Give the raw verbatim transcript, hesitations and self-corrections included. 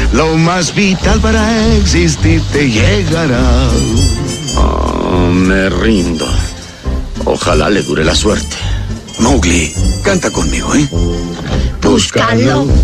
lo más vital para existir te llegará. Oh, me rindo. Ojalá le dure la suerte. Mowgli, canta conmigo, ¿eh? Búscalo.